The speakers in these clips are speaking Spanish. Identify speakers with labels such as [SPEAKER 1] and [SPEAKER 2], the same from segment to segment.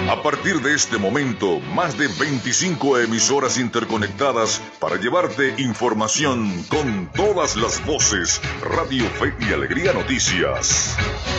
[SPEAKER 1] A partir de este momento, más de 25 emisoras interconectadas para llevarte información con todas las voces. Radio Fe y Alegría Noticias.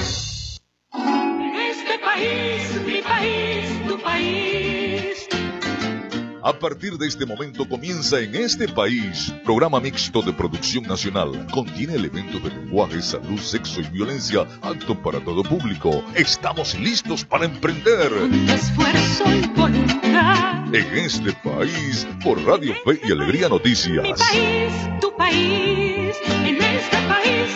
[SPEAKER 2] Este país, mi país, tu país.
[SPEAKER 1] A partir de este momento comienza En este país, programa mixto de producción nacional. Contiene elementos de lenguaje, salud, sexo y violencia, apto para todo público. Estamos listos para emprender.
[SPEAKER 2] Con esfuerzo y voluntad.
[SPEAKER 1] En este país, por Radio Fe y Alegría Noticias.
[SPEAKER 2] Mi país, tu país, en este país.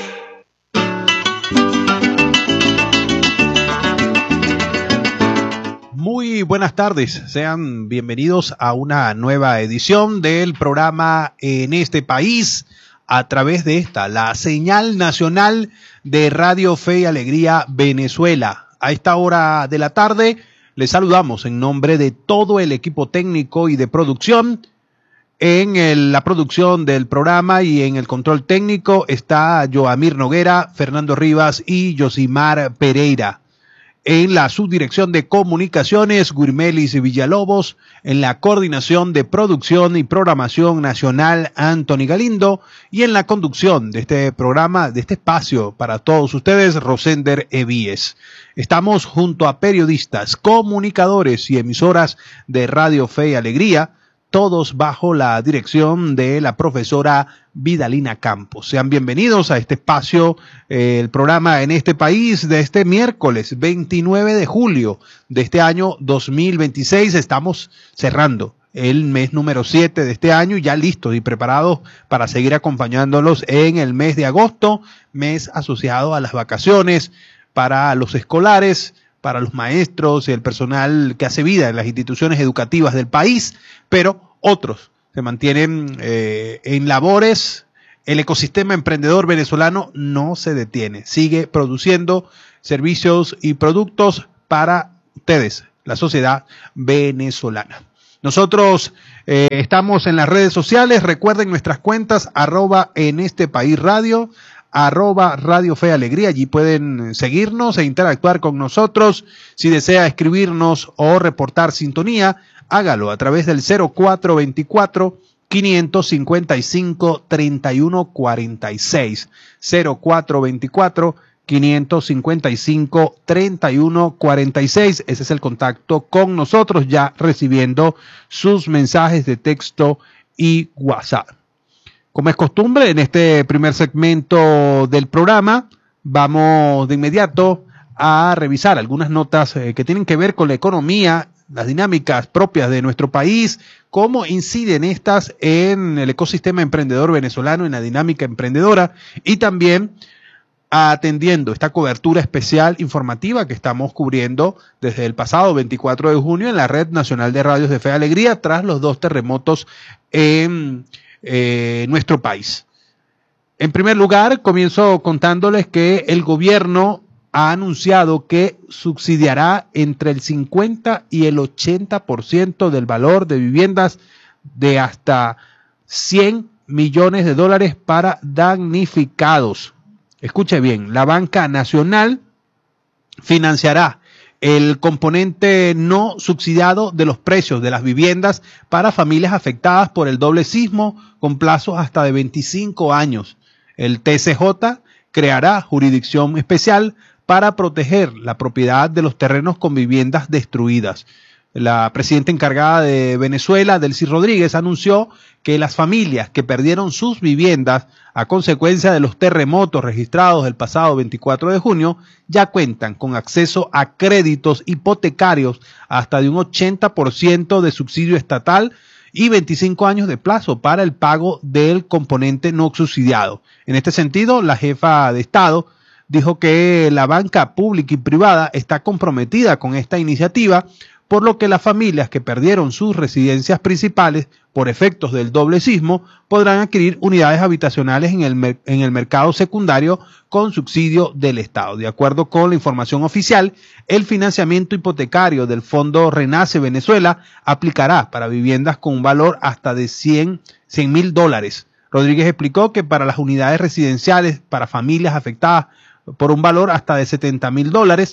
[SPEAKER 3] Muy buenas tardes, sean bienvenidos a una nueva edición del programa En este país a través de la señal nacional de Radio Fe y Alegría Venezuela. A esta hora de la tarde les saludamos en nombre de todo el equipo técnico y de producción. En la producción del programa y en el control técnico está Joamir Noguera, Fernando Rivas y Yosimar Pereira. En la subdirección de comunicaciones, Guirmelis Villalobos. En la coordinación de producción y programación nacional, Anthony Galindo. Y en la conducción de este programa, de este espacio para todos ustedes, Rosender Evíes. Estamos junto a periodistas, comunicadores y emisoras de Radio Fe y Alegría, todos bajo la dirección de la profesora Vidalina Campos. Sean bienvenidos a este espacio, el programa En este país de este miércoles 29 de julio de este año 2026. Estamos cerrando el mes número 7 de este año, ya listos y preparados para seguir acompañándolos en el mes de agosto, mes asociado a las vacaciones para los escolares, para los maestros y el personal que hace vida en las instituciones educativas del país, pero otros se mantienen en labores. El ecosistema emprendedor venezolano no se detiene, sigue produciendo servicios y productos para ustedes, la sociedad venezolana. Nosotros estamos en las redes sociales, recuerden nuestras cuentas, @enestepaisradio, @Radio Fe Alegría, allí pueden seguirnos e interactuar con nosotros. Si desea escribirnos o reportar sintonía, hágalo a través del 0424-555-3146, 0424-555-3146, ese es el contacto con nosotros, ya recibiendo sus mensajes de texto y WhatsApp. Como es costumbre, en este primer segmento del programa, vamos de inmediato a revisar algunas notas que tienen que ver con la economía, las dinámicas propias de nuestro país, cómo inciden estas en el ecosistema emprendedor venezolano, en la dinámica emprendedora, y también atendiendo esta cobertura especial informativa que estamos cubriendo desde el pasado 24 de junio en la Red Nacional de Radios de Fe y Alegría, tras los 2 terremotos en nuestro país. En primer lugar, comienzo contándoles que el gobierno ha anunciado que subsidiará entre el 50 y el 80% del valor de viviendas de hasta $100 millones para damnificados. Escuche bien, la Banca Nacional financiará el componente no subsidiado de los precios de las viviendas para familias afectadas por el doble sismo con plazos hasta de 25 años. El TCJ creará jurisdicción especial para proteger la propiedad de los terrenos con viviendas destruidas. La presidenta encargada de Venezuela, Delcy Rodríguez, anunció que las familias que perdieron sus viviendas a consecuencia de los terremotos registrados el pasado 24 de junio ya cuentan con acceso a créditos hipotecarios hasta de un 80% de subsidio estatal y 25 años de plazo para el pago del componente no subsidiado. En este sentido, la jefa de Estado dijo que la banca pública y privada está comprometida con esta iniciativa, por lo que las familias que perdieron sus residencias principales por efectos del doble sismo podrán adquirir unidades habitacionales en el mercado secundario con subsidio del Estado. De acuerdo con la información oficial, el financiamiento hipotecario del Fondo Renace Venezuela aplicará para viviendas con un valor hasta de $100,000. Rodríguez explicó que para las unidades residenciales para familias afectadas por un valor hasta de $70,000,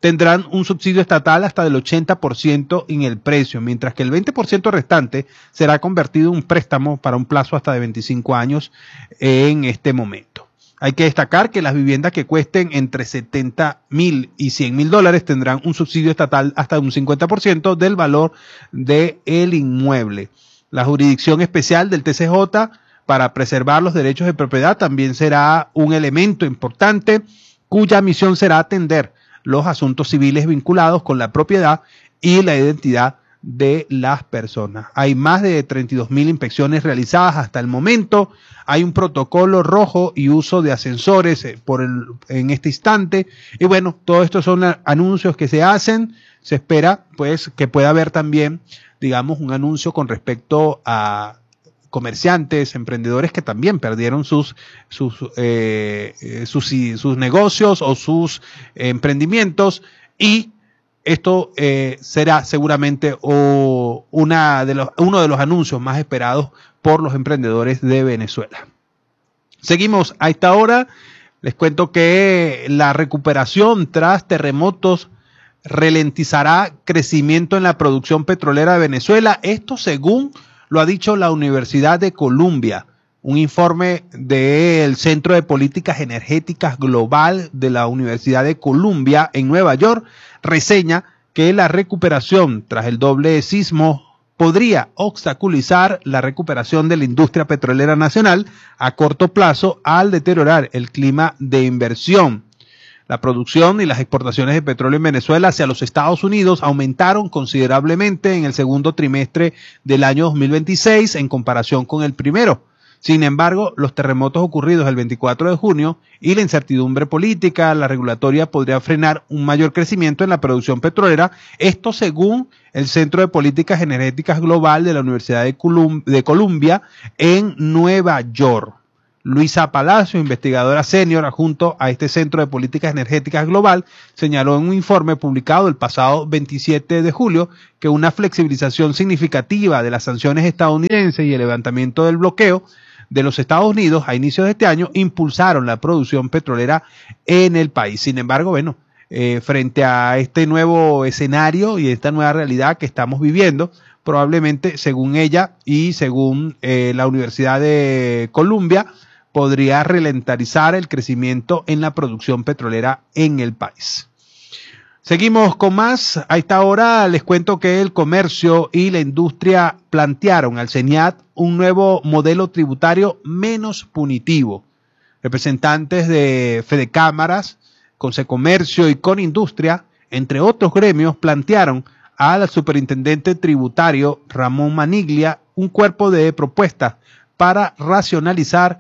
[SPEAKER 3] tendrán un subsidio estatal hasta del 80% en el precio, mientras que el 20% restante será convertido en un préstamo para un plazo hasta de 25 años en este momento. Hay que destacar que las viviendas que cuesten entre $70,000 y $100,000 tendrán un subsidio estatal hasta un 50% del valor del inmueble. La jurisdicción especial del TCJ para preservar los derechos de propiedad también será un elemento importante, cuya misión será atender los asuntos civiles vinculados con la propiedad y la identidad de las personas. Hay más de 32,000 inspecciones realizadas hasta el momento. Hay un protocolo rojo y uso de ascensores en este instante. Y bueno, todo esto son anuncios que se hacen. Se espera pues que pueda haber también, digamos, un anuncio con respecto a comerciantes, emprendedores que también perdieron sus negocios o sus emprendimientos, y esto será seguramente uno de los anuncios más esperados por los emprendedores de Venezuela. Seguimos a esta hora. Les cuento que la recuperación tras terremotos ralentizará crecimiento en la producción petrolera de Venezuela. Esto según lo ha dicho la Universidad de Columbia. Un informe del Centro de Políticas Energéticas Global de la Universidad de Columbia en Nueva York reseña que la recuperación tras el doble sismo podría obstaculizar la recuperación de la industria petrolera nacional a corto plazo al deteriorar el clima de inversión. La producción y las exportaciones de petróleo en Venezuela hacia los Estados Unidos aumentaron considerablemente en el segundo trimestre del año 2026 en comparación con el primero. Sin embargo, los terremotos ocurridos el 24 de junio y la incertidumbre política, la regulatoria, podría frenar un mayor crecimiento en la producción petrolera. Esto según el Centro de Políticas Energéticas Global de la Universidad de Columbia en Nueva York. Luisa Palacio, investigadora senior adjunto a este Centro de Políticas Energéticas Global, señaló en un informe publicado el pasado 27 de julio que una flexibilización significativa de las sanciones estadounidenses y el levantamiento del bloqueo de los Estados Unidos a inicios de este año impulsaron la producción petrolera en el país. Sin embargo, bueno, frente a este nuevo escenario y esta nueva realidad que estamos viviendo, probablemente, según ella y según la Universidad de Columbia, podría ralentizar el crecimiento en la producción petrolera en el país. Seguimos con más. A esta hora les cuento que el comercio y la industria plantearon al CENIAT un nuevo modelo tributario menos punitivo. Representantes de Fedecámaras, Consecomercio y Conindustria, entre otros gremios, plantearon al superintendente tributario Ramón Maniglia un cuerpo de propuestas para racionalizar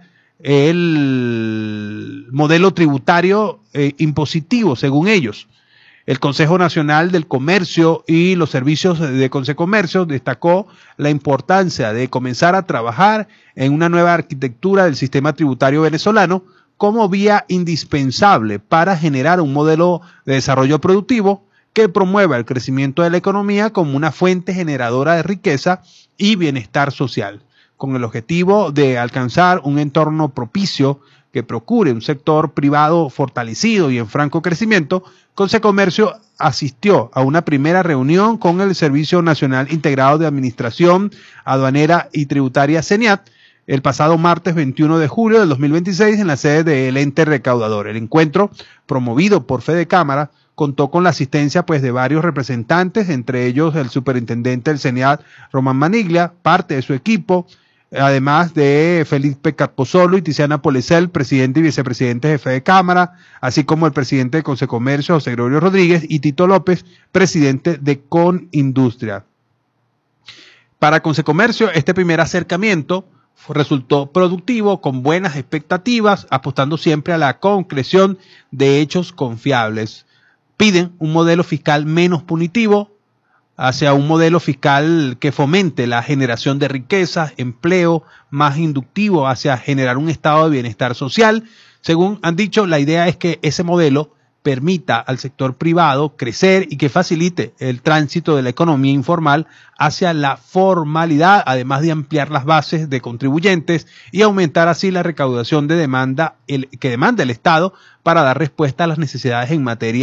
[SPEAKER 3] el modelo tributario impositivo, según ellos. El Consejo Nacional del Comercio y los servicios de Consecomercio destacó la importancia de comenzar a trabajar en una nueva arquitectura del sistema tributario venezolano como vía indispensable para generar un modelo de desarrollo productivo que promueva el crecimiento de la economía como una fuente generadora de riqueza y bienestar social, con el objetivo de alcanzar un entorno propicio que procure un sector privado fortalecido y en franco crecimiento. Consecomercio asistió a una primera reunión con el Servicio Nacional Integrado de Administración Aduanera y Tributaria CENIAT el pasado martes 21 de julio del 2026 en la sede del ente recaudador. El encuentro, promovido por Fedecámara, contó con la asistencia pues de varios representantes, entre ellos el superintendente del CENIAT, Román Maniglia, parte de su equipo, además de Felipe Capozolo y Tiziana Polecel, presidente y vicepresidente de Fedecámara, así como el presidente de Consecomercio, José Gregorio Rodríguez, y Tito López, presidente de Conindustria. Para Consecomercio, este primer acercamiento resultó productivo, con buenas expectativas, apostando siempre a la concreción de hechos confiables. Piden un modelo fiscal menos punitivo, hacia un modelo fiscal que fomente la generación de riquezas, empleo, más inductivo hacia generar un estado de bienestar social. Según han dicho, la idea es que ese modelo permita al sector privado crecer y que facilite el tránsito de la economía informal hacia la formalidad, además de ampliar las bases de contribuyentes y aumentar así la recaudación que demanda el Estado para dar respuesta a las necesidades en materia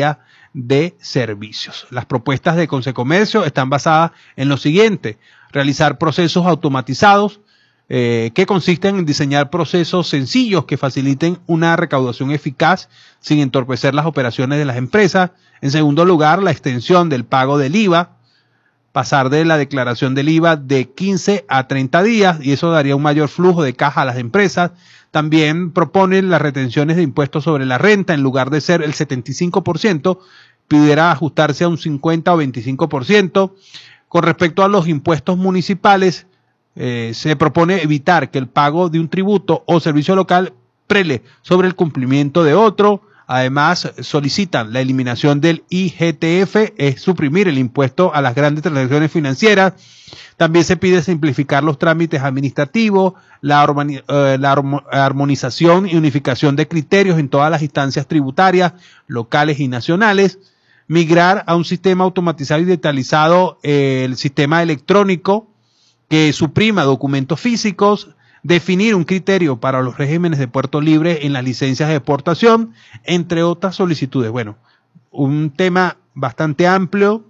[SPEAKER 3] de servicios. Las propuestas de Consecomercio están basadas en lo siguiente: realizar procesos automatizados que consisten en diseñar procesos sencillos que faciliten una recaudación eficaz sin entorpecer las operaciones de las empresas. En segundo lugar, la extensión del pago del IVA, pasar de la declaración del IVA de 15 a 30 días, y eso daría un mayor flujo de caja a las empresas. También proponen las retenciones de impuestos sobre la renta, en lugar de ser el 75%, pudiera ajustarse a un 50 o 25%. Con respecto a los impuestos municipales, se propone evitar que el pago de un tributo o servicio local prele sobre el cumplimiento de otro. Además, solicitan la eliminación del IGTF, es suprimir el impuesto a las grandes transacciones financieras. También se pide simplificar los trámites administrativos, la armonización y unificación de criterios en todas las instancias tributarias, locales y nacionales, migrar a un sistema automatizado y digitalizado, el sistema electrónico que suprima documentos físicos, definir un criterio para los regímenes de puerto libre en las licencias de exportación, entre otras solicitudes. Bueno, un tema bastante amplio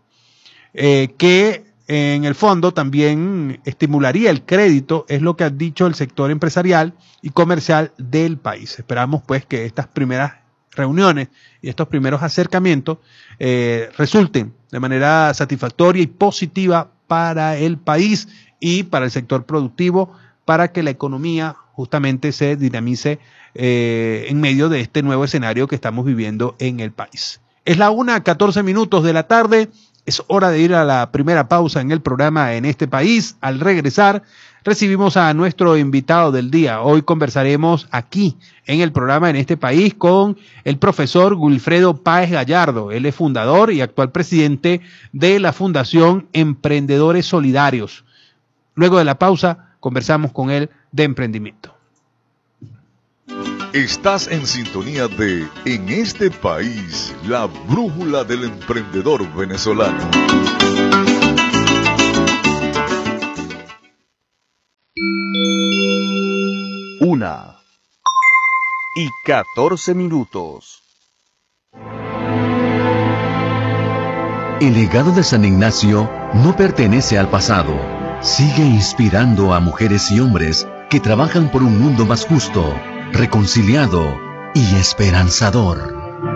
[SPEAKER 3] que en el fondo también estimularía el crédito, es lo que ha dicho el sector empresarial y comercial del país. Esperamos pues que estas primeras reuniones y estos primeros acercamientos resulten de manera satisfactoria y positiva para el país y para el sector productivo, para que la economía justamente se dinamice en medio de este nuevo escenario que estamos viviendo en el país. Es la 1:14 de la tarde, es hora de ir a la primera pausa en el programa En este País. Al regresar, recibimos a nuestro invitado del día. Hoy conversaremos aquí en el programa En este País con el profesor Wilfredo Páez Gallardo. Él es fundador y actual presidente de la Fundación Emprendedores Solidarios. Luego de la pausa, conversamos con él de emprendimiento.
[SPEAKER 1] Estás en sintonía de En este País, la brújula del emprendedor venezolano.
[SPEAKER 4] Una y 14 minutos. El legado de San Ignacio no pertenece al pasado. Sigue inspirando a mujeres y hombres que trabajan por un mundo más justo, reconciliado y esperanzador.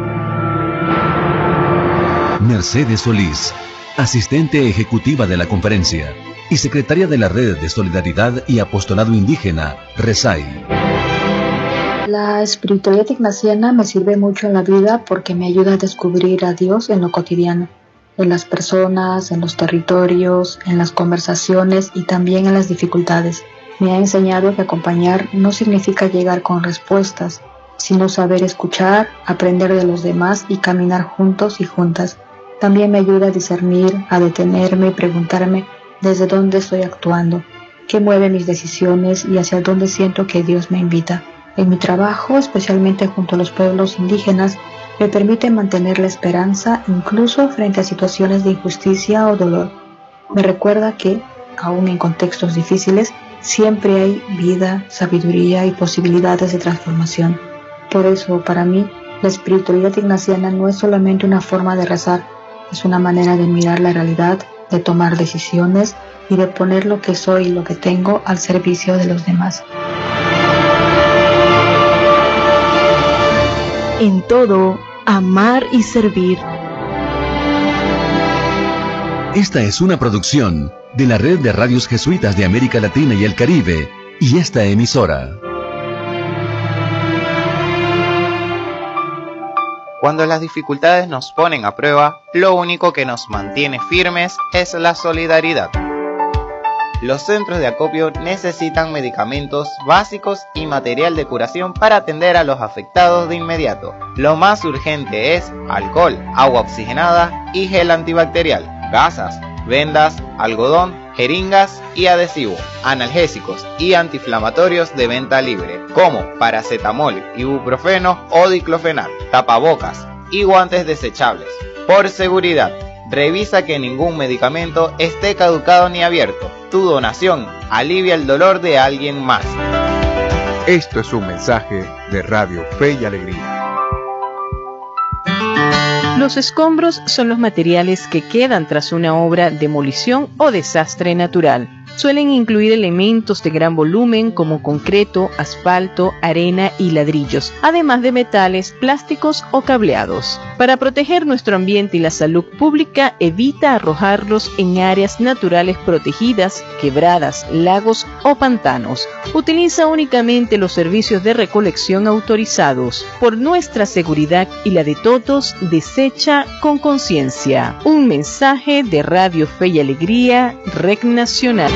[SPEAKER 4] Mercedes Solís, asistente ejecutiva de la conferencia y secretaria de la Red de Solidaridad y Apostolado Indígena, RESAI.
[SPEAKER 5] La espiritualidad ignaciana me sirve mucho en la vida porque me ayuda a descubrir a Dios en lo cotidiano, en las personas, en los territorios, en las conversaciones y también en las dificultades. Me ha enseñado que acompañar no significa llegar con respuestas, sino saber escuchar, aprender de los demás y caminar juntos y juntas. También me ayuda a discernir, a detenerme y preguntarme desde dónde estoy actuando, qué mueve mis decisiones y hacia dónde siento que Dios me invita. En mi trabajo, especialmente junto a los pueblos indígenas, me permite mantener la esperanza incluso frente a situaciones de injusticia o dolor. Me recuerda que, aún en contextos difíciles, siempre hay vida, sabiduría y posibilidades de transformación. Por eso, para mí, la espiritualidad ignaciana no es solamente una forma de rezar, es una manera de mirar la realidad, de tomar decisiones y de poner lo que soy y lo que tengo al servicio de los demás.
[SPEAKER 6] En todo, amar y servir.
[SPEAKER 4] Esta es una producción de la Red de Radios Jesuitas de América Latina y el Caribe y esta emisora.
[SPEAKER 7] Cuando las dificultades nos ponen a prueba, lo único que nos mantiene firmes es la solidaridad. Los centros de acopio necesitan medicamentos básicos y material de curación para atender a los afectados de inmediato. Lo más urgente es alcohol, agua oxigenada y gel antibacterial, gasas, vendas, algodón, jeringas y adhesivo, analgésicos y antiinflamatorios de venta libre, como paracetamol, ibuprofeno o diclofenac, tapabocas y guantes desechables. Por seguridad, revisa que ningún medicamento esté caducado ni abierto. Tu donación alivia el dolor de alguien más.
[SPEAKER 8] Esto es un mensaje de Radio Fe y Alegría.
[SPEAKER 9] Los escombros son los materiales que quedan tras una obra, demolición o desastre natural. Suelen incluir elementos de gran volumen como concreto, asfalto, arena y ladrillos, además de metales, plásticos o cableados. Para proteger nuestro ambiente y la salud pública, evita arrojarlos en áreas naturales protegidas, quebradas, lagos o pantanos. Utiliza únicamente los servicios de recolección autorizados. Por nuestra seguridad y la de todos, desecha con conciencia. Un mensaje de Radio Fe y Alegría, Red Nacional.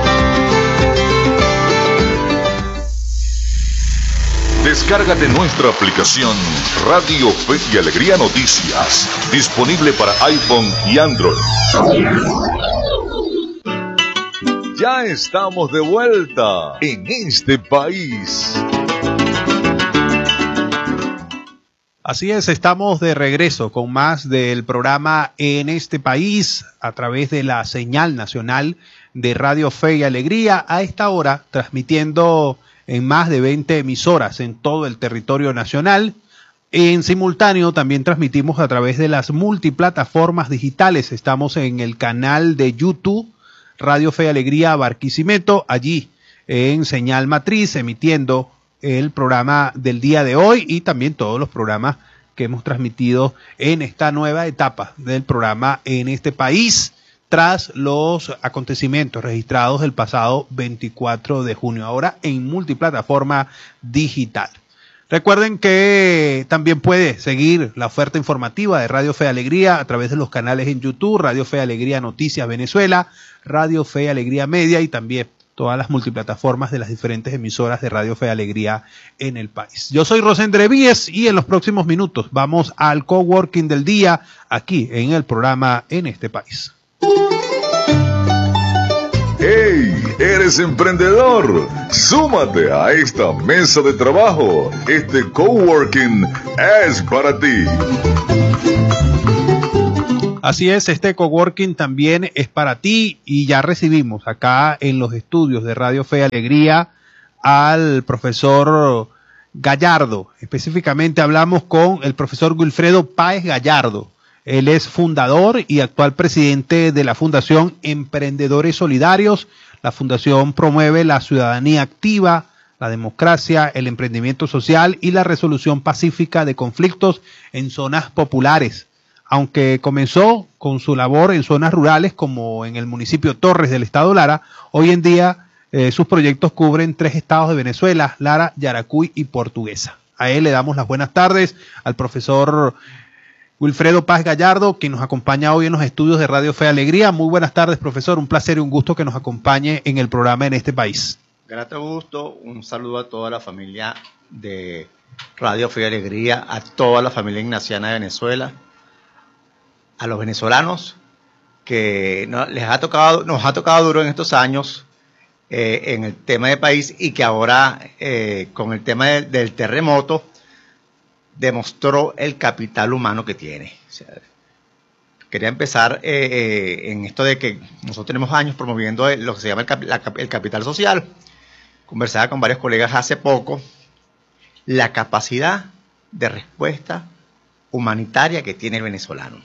[SPEAKER 1] Descárgate nuestra aplicación Radio Fe y Alegría Noticias, disponible para iPhone y Android. Ya estamos de vuelta en este país.
[SPEAKER 3] Así es, estamos de regreso con más del programa En este país a través de la señal nacional de Radio Fe y Alegría, a esta hora transmitiendo en más de 20 emisoras en todo el territorio nacional. En simultáneo también transmitimos a través de las multiplataformas digitales. Estamos en el canal de YouTube Radio Fe y Alegría Barquisimeto, allí en señal matriz, emitiendo el programa del día de hoy y también todos los programas que hemos transmitido en esta nueva etapa del programa En este país, tras los acontecimientos registrados el pasado 24 de junio, ahora en multiplataforma digital. Recuerden que también puede seguir la oferta informativa de Radio Fe y Alegría a través de los canales en YouTube, Radio Fe y Alegría Noticias Venezuela, Radio Fe y Alegría Media y también todas las multiplataformas de las diferentes emisoras de Radio Fe y Alegría en el país. Yo soy Rosendre Víez y en los próximos minutos vamos al coworking del día aquí en el programa En este país.
[SPEAKER 1] ¡Hey! ¿Eres emprendedor? ¡Súmate a esta mesa de trabajo! Este coworking es para ti.
[SPEAKER 3] Así es, este coworking también es para ti y ya recibimos acá en los estudios de Radio Fe y Alegría al profesor Gallardo. Específicamente hablamos con el profesor Wilfredo Páez Gallardo. Él es fundador y actual presidente de la Fundación Emprendedores Solidarios. La fundación promueve la ciudadanía activa, la democracia, el emprendimiento social y la resolución pacífica de conflictos en zonas populares. Aunque comenzó con su labor en zonas rurales como en el municipio Torres del estado Lara, hoy en día sus proyectos cubren 3 estados de Venezuela, Lara, Yaracuy y Portuguesa. A él le damos las buenas tardes, al profesor Wilfredo Páez Gallardo, quien nos acompaña hoy en los estudios de Radio Fe y Alegría. Muy buenas tardes, profesor. Un placer y un gusto que nos acompañe en el programa En este país.
[SPEAKER 10] Grato gusto. Un saludo a toda la familia de Radio Fe y Alegría, a toda la familia ignaciana de Venezuela, a los venezolanos que nos ha tocado duro en estos años en el tema de país y que ahora con el tema del terremoto demostró el capital humano que tiene. O sea, quería empezar en esto de que nosotros tenemos años promoviendo lo que se llama el capital social. Conversaba con varios colegas hace poco, la capacidad de respuesta humanitaria que tiene el venezolano.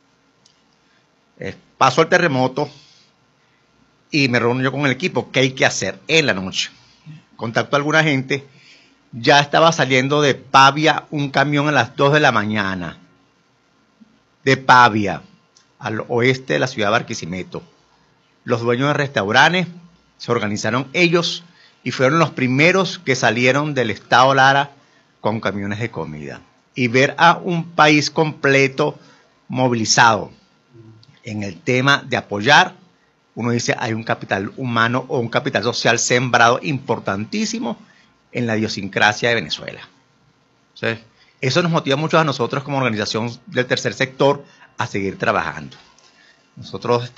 [SPEAKER 10] Paso al terremoto y me reúno yo con el equipo. ¿Qué hay que hacer en la noche? Contacto a alguna gente. Ya estaba saliendo de Pavia un camión a las 2 de la mañana. De Pavia, al oeste de la ciudad de Barquisimeto. Los dueños de restaurantes se organizaron ellos y fueron los primeros que salieron del estado Lara con camiones de comida. Y ver a un país completo movilizado en el tema de apoyar, uno dice hay un capital humano o un capital social sembrado importantísimo en la idiosincrasia de Venezuela. Entonces, eso nos motiva mucho a nosotros como organización del tercer sector a seguir trabajando. Nosotros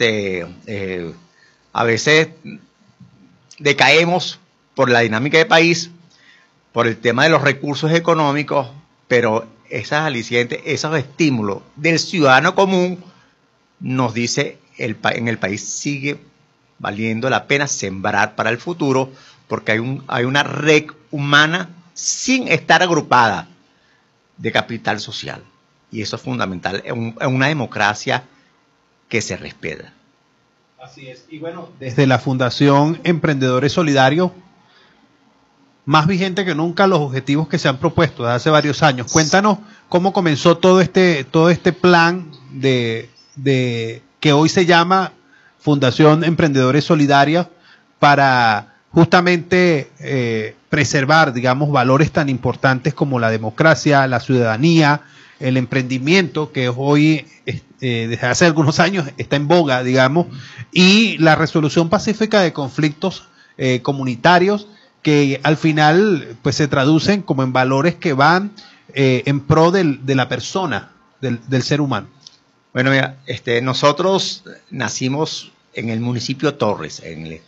[SPEAKER 10] a veces decaemos por la dinámica de país, por el tema de los recursos económicos, pero esas alicientes, esos estímulos del ciudadano común nos dice en el país sigue valiendo la pena sembrar para el futuro, porque hay una red humana sin estar agrupada de capital social. Y eso es fundamental en una democracia que se respeta.
[SPEAKER 3] Así es. Y bueno, desde la Fundación Emprendedores Solidarios, más vigente que nunca los objetivos que se han propuesto desde hace varios años. Cuéntanos cómo comenzó todo este plan de que hoy se llama Fundación Emprendedores Solidarios para justamente preservar, digamos, valores tan importantes como la democracia, la ciudadanía, el emprendimiento, que hoy, desde hace algunos años, está en boga, digamos, y la resolución pacífica de conflictos comunitarios, que al final pues se traducen como en valores que van en pro de la persona, del ser humano.
[SPEAKER 10] Bueno, mira, nosotros nacimos en el municipio Torres, en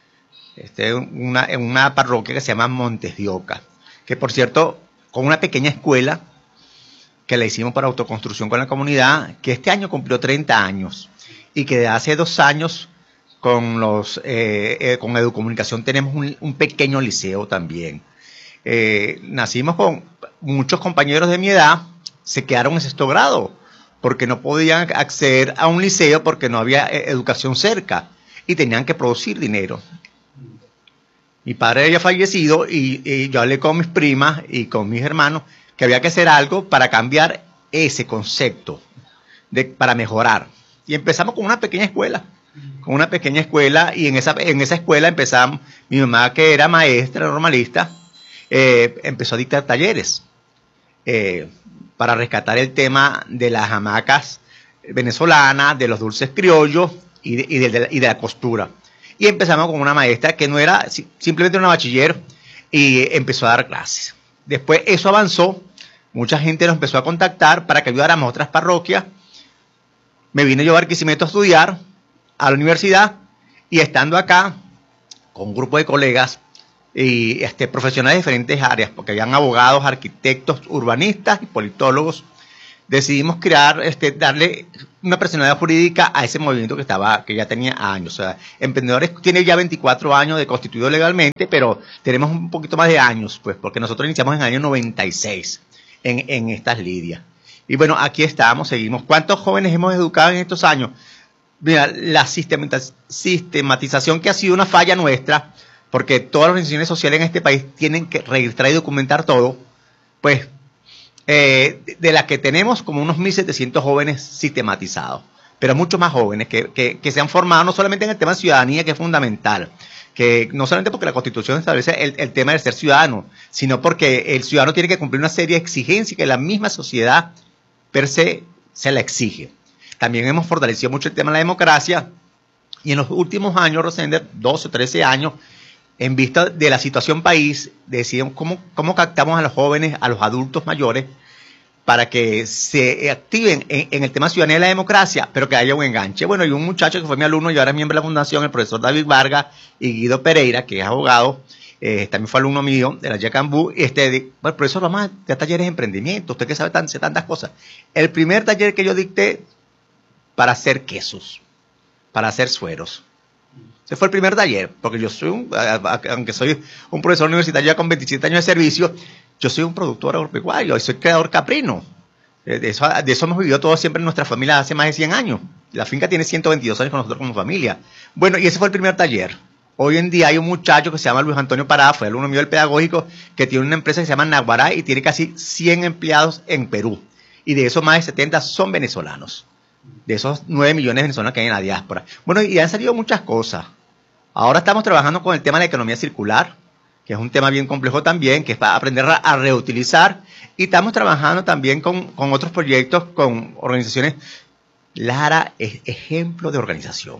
[SPEAKER 10] una parroquia que se llama Montes de Oca, que por cierto, con una pequeña escuela que la hicimos para autoconstrucción con la comunidad, que este año cumplió 30 años, y que de hace 2 años con Educomunicación tenemos un pequeño liceo también. Nacimos con muchos compañeros de mi edad, se quedaron en 6º grado, porque no podían acceder a un liceo porque no había educación cerca, y tenían que producir dinero. Mi padre había fallecido y yo hablé con mis primas y con mis hermanos que había que hacer algo para cambiar ese concepto, para mejorar. Y empezamos con una pequeña escuela. Y en esa escuela empezamos, mi mamá, que era maestra normalista, empezó a dictar talleres para rescatar el tema de las hamacas venezolanas, de los dulces criollos y de la costura. Y empezamos con una maestra que no era simplemente una bachiller, y empezó a dar clases. Después eso avanzó, mucha gente nos empezó a contactar para que ayudáramos a otras parroquias. Me vine yo a Barquisimeto a estudiar a la universidad, y estando acá con un grupo de colegas y profesionales de diferentes áreas, porque habían abogados, arquitectos, urbanistas y politólogos, decidimos crear, darle una personalidad jurídica a ese movimiento que ya tenía años. O sea, Emprendedores tiene ya 24 años de constituido legalmente, pero tenemos un poquito más de años, pues, porque nosotros iniciamos en el año 96 en estas lidias. Y bueno, aquí estamos, seguimos. ¿Cuántos jóvenes hemos educado en estos años? Mira, la sistematización, que ha sido una falla nuestra, porque todas las organizaciones sociales en este país tienen que registrar y documentar todo, pues de las que tenemos como unos 1.700 jóvenes sistematizados, pero muchos más jóvenes que se han formado no solamente en el tema de ciudadanía, que es fundamental, que no solamente porque la Constitución establece el tema de ser ciudadano, sino porque el ciudadano tiene que cumplir una serie de exigencias que la misma sociedad per se la exige. También hemos fortalecido mucho el tema de la democracia, y en los últimos años, Rosender, 12 o 13 años, en vista de la situación país, decidimos cómo captamos a los jóvenes, a los adultos mayores, para que se activen en el tema de ciudadanía y la democracia, pero que haya un enganche. Bueno, y un muchacho que fue mi alumno y ahora es miembro de la fundación, el profesor David Vargas y Guido Pereira, que es abogado, también fue alumno mío de la Yacambú, bueno, profesor, vamos a dar talleres de emprendimiento, usted que sabe tantas cosas. El primer taller que yo dicté para hacer quesos, para hacer sueros. Ese fue el primer taller, porque yo soy aunque soy un profesor universitario ya con 27 años de servicio, yo soy un productor agropecuario y soy creador caprino. De eso hemos vivido todos siempre en nuestra familia hace más de 100 años. La finca tiene 122 años con nosotros como familia. Bueno, y ese fue el primer taller. Hoy en día hay un muchacho que se llama Luis Antonio Parada, fue alumno mío del pedagógico, que tiene una empresa que se llama Naguará y tiene casi 100 empleados en Perú. Y de esos más de 70 son venezolanos. De esos 9 millones de venezolanos que hay en la diáspora. Bueno, y han salido muchas cosas. Ahora estamos trabajando con el tema de la economía circular, que es un tema bien complejo también, que es para aprender a reutilizar. Y estamos trabajando también con otros proyectos, con organizaciones. Lara es ejemplo de organización.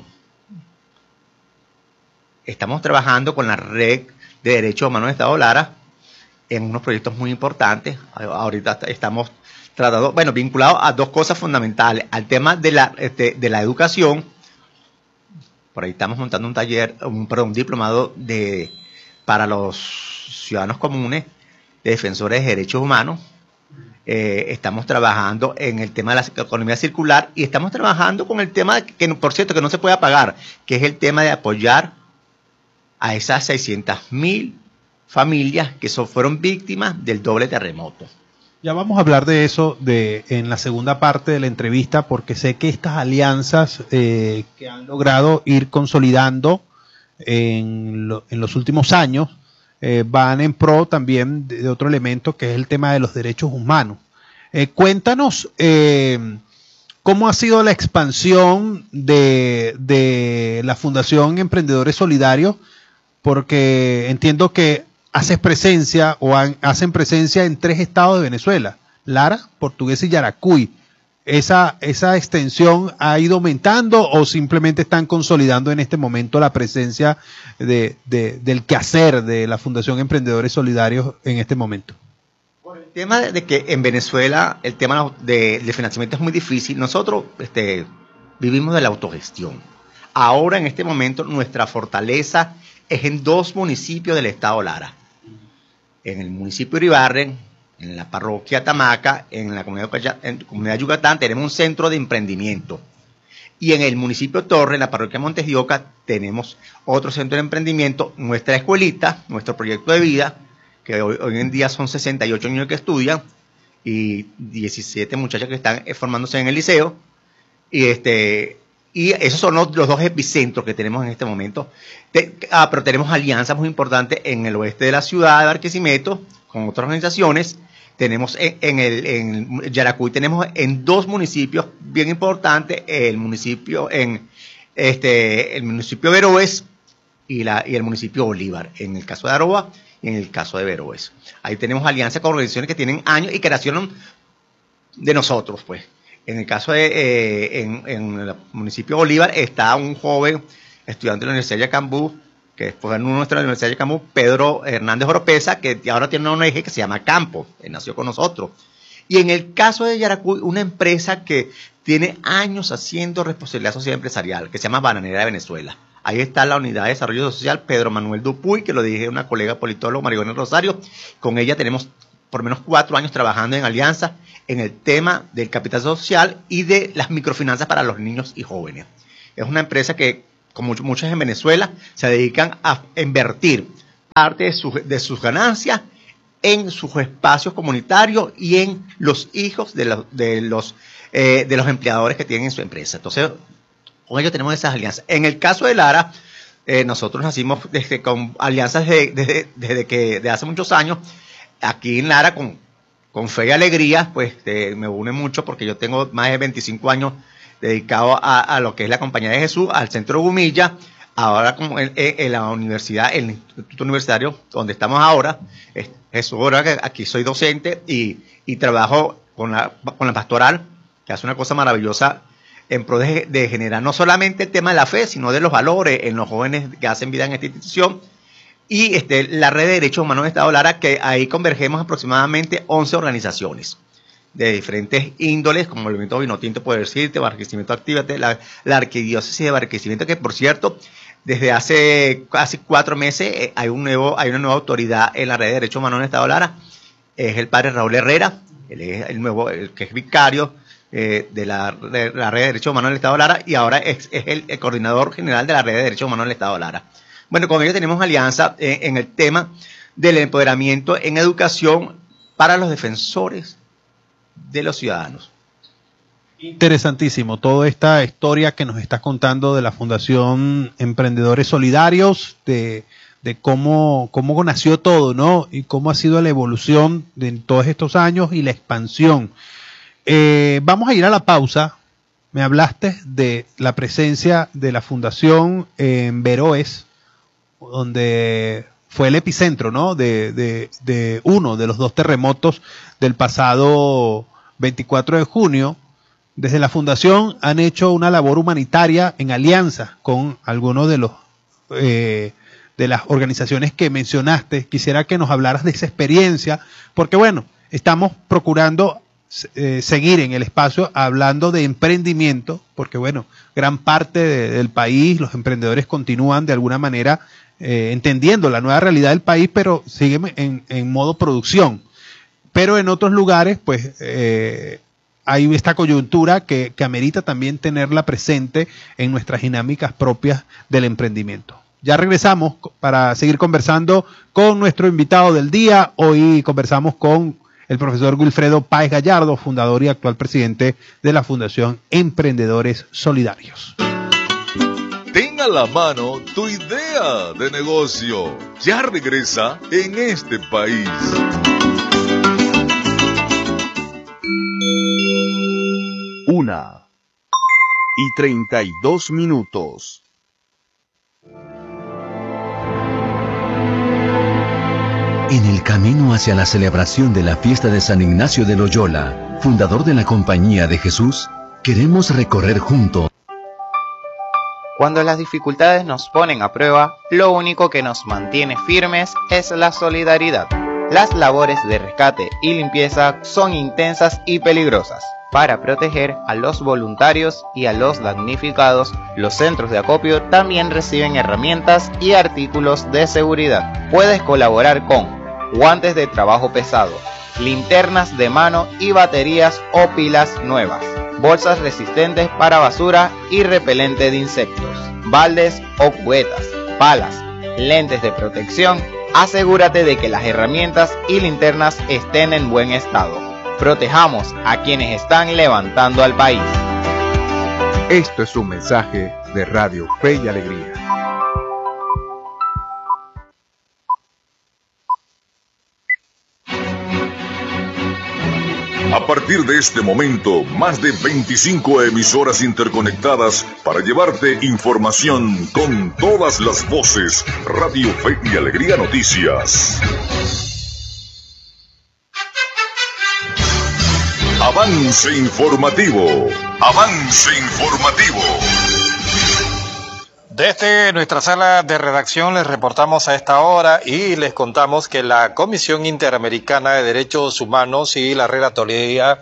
[SPEAKER 10] Estamos trabajando con la Red de Derechos Humanos de Estado Lara en unos proyectos muy importantes. Ahorita estamos tratando, bueno, vinculados a 2 cosas fundamentales, al tema de la educación. Por ahí estamos montando un taller, un diplomado para los ciudadanos comunes, de defensores de derechos humanos. Estamos trabajando en el tema de la economía circular y estamos trabajando con el tema, que por cierto que no se puede apagar, que es el tema de apoyar a esas 600.000 familias que fueron víctimas del doble terremoto.
[SPEAKER 3] Ya vamos a hablar de eso en la segunda parte de la entrevista, porque sé que estas alianzas que han logrado ir consolidando en los últimos años van en pro también de otro elemento, que es el tema de los derechos humanos. Cuéntanos cómo ha sido la expansión de la Fundación Emprendedores Solidarios, porque entiendo que hacen presencia en 3 estados de Venezuela: Lara, Portuguesa y Yaracuy. ¿Esa extensión ha ido aumentando o simplemente están consolidando en este momento la presencia del quehacer de la Fundación Emprendedores Solidarios en este momento?
[SPEAKER 10] Por el tema de que en Venezuela el tema del financiamiento es muy difícil, nosotros vivimos de la autogestión. Ahora, en este momento, nuestra fortaleza es en 2 municipios del estado Lara. En el municipio de Iribarren, en la parroquia Tamaca, en la comunidad Yucatán, tenemos un centro de emprendimiento. Y en el municipio Torre, en la parroquia Montes de Oca, tenemos otro centro de emprendimiento, nuestra escuelita, nuestro proyecto de vida, que hoy en día son 68 niños que estudian y 17 muchachas que están formándose en el liceo. Y esos son los 2 epicentros que tenemos en este momento. Pero tenemos alianzas muy importantes en el oeste de la ciudad de Barquisimeto con otras organizaciones. Tenemos en Yaracuy, tenemos en 2 municipios bien importantes, el municipio Veroes y el municipio Bolívar, en el caso de Aroa y en el caso de Veroes. Ahí tenemos alianzas con organizaciones que tienen años y creación de nosotros, pues. En el caso en el municipio Bolívar está un joven estudiante de la Universidad de Yacambú, que fue alumno de nuestra Universidad de Yacambú, Pedro Hernández Oropesa, que ahora tiene una ONG que se llama Campo, él nació con nosotros. Y en el caso de Yaracuy, una empresa que tiene años haciendo responsabilidad social empresarial, que se llama Bananera de Venezuela. Ahí está la Unidad de Desarrollo Social, Pedro Manuel Dupuy, que lo dirige una colega politóloga, Marigón Rosario. Con ella tenemos por lo menos 4 años trabajando en alianza en el tema del capital social y de las microfinanzas para los niños y jóvenes. Es una empresa que, como muchas en Venezuela, se dedican a invertir parte de sus ganancias en sus espacios comunitarios y en los hijos de los empleadores que tienen en su empresa. Entonces, con ellos tenemos esas alianzas. En el caso de Lara, nosotros nacimos con alianzas desde hace muchos años. Aquí en Lara, con fe y alegría, pues me une mucho porque yo tengo más de 25 años dedicado a lo que es la Compañía de Jesús, al Centro Gumilla, ahora como en la universidad, el Instituto Universitario, donde estamos ahora. Jesús, ahora que aquí soy docente y trabajo con la pastoral, que hace una cosa maravillosa en pro de generar no solamente el tema de la fe, sino de los valores en los jóvenes que hacen vida en esta institución. Y la Red de Derechos Humanos del Estado Lara, que ahí convergemos aproximadamente 11 organizaciones de diferentes índoles, como el Movimiento Vinotinto, Poder Decirte, Barquisimeto Actívate, la Arquidiócesis de Barquisimeto, que por cierto, desde hace casi 4 meses hay una nueva autoridad en la Red de Derechos Humanos del Estado Lara. Es el padre Raúl Herrera, él es el que es vicario de la Red de Derechos Humanos del Estado Lara, y ahora es el coordinador general de la Red de Derechos Humanos del Estado Lara. Bueno, con ellos tenemos alianza en el tema del empoderamiento en educación para los defensores de los ciudadanos.
[SPEAKER 3] Interesantísimo toda esta historia que nos estás contando de la Fundación Emprendedores Solidarios, de cómo nació todo, ¿no? Y cómo ha sido la evolución de todos estos años y la expansión. Vamos a ir a la pausa. Me hablaste de la presencia de la Fundación en Veroes, donde fue el epicentro, ¿no? de uno de los 2 terremotos del pasado 24 de junio. Desde la Fundación han hecho una labor humanitaria en alianza con algunos de las organizaciones que mencionaste. Quisiera que nos hablaras de esa experiencia, porque bueno, estamos procurando seguir en el espacio hablando de emprendimiento, porque bueno, gran parte del país, los emprendedores continúan de alguna manera entendiendo la nueva realidad del país, pero siguen en modo producción. Pero en otros lugares, pues, hay esta coyuntura que amerita también tenerla presente en nuestras dinámicas propias del emprendimiento. Ya regresamos para seguir conversando con nuestro invitado del día. Hoy conversamos con el profesor Wilfredo Páez Gallardo, fundador y actual presidente de la Fundación Emprendedores Solidarios.
[SPEAKER 1] Ten a la mano tu idea de negocio. Ya regresa en este país.
[SPEAKER 8] Una y 32 minutos.
[SPEAKER 4] En el camino hacia la celebración de la fiesta de San Ignacio de Loyola, fundador de la Compañía de Jesús, queremos recorrer juntos.
[SPEAKER 7] Cuando las dificultades nos ponen a prueba, lo único que nos mantiene firmes es la solidaridad. Las labores de rescate y limpieza son intensas y peligrosas. Para proteger a los voluntarios y a los damnificados, los centros de acopio también reciben herramientas y artículos de seguridad. Puedes colaborar con guantes de trabajo pesado, linternas de mano y baterías o pilas nuevas, bolsas resistentes para basura y repelente de insectos, baldes o cubetas, palas, lentes de protección. Asegúrate de que las herramientas y linternas estén en buen estado. Protejamos a quienes están levantando al país.
[SPEAKER 8] Esto es un mensaje de Radio Fe y Alegría.
[SPEAKER 1] A partir de este momento, más de 25 emisoras interconectadas para llevarte información con todas las voces. Radio Fe y Alegría Noticias. Avance informativo. Avance informativo.
[SPEAKER 11] Desde nuestra sala de redacción les reportamos a esta hora y les contamos que la Comisión Interamericana de Derechos Humanos y la Relatoría